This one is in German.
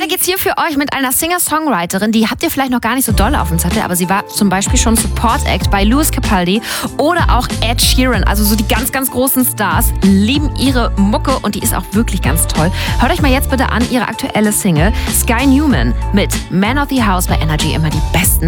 weiter geht's hier für euch mit einer Singer-Songwriterin, die habt ihr vielleicht noch gar nicht so doll auf dem Zettel, aber sie war zum Beispiel schon Support-Act bei Lewis Capaldi oder auch Ed Sheeran. Also so die ganz, ganz großen Stars lieben ihre Mucke und die ist auch wirklich ganz toll. Hört euch mal jetzt bitte an ihre aktuelle Single Sky Newman mit Man of the House bei Energy, immer die besten